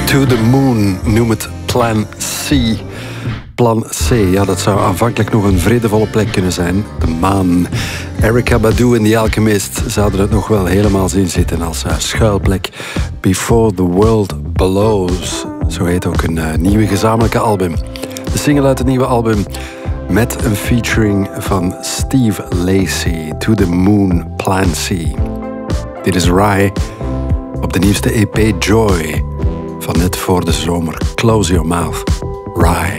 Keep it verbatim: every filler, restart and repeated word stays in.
To the Moon, noem het Plan C. Plan C, ja, dat zou aanvankelijk nog een vredevolle plek kunnen zijn. De maan. Erykah Badu en The Alchemist zouden het nog wel helemaal zien zitten als uh, schuilplek. Before the World Blows. Zo heet ook een uh, nieuwe gezamenlijke album. De single uit het nieuwe album met een featuring van Steve Lacy. To the Moon, Plan C. Dit is Rye op de nieuwste E P Joy van net voor de zomer. Close Your Mouth, Rye.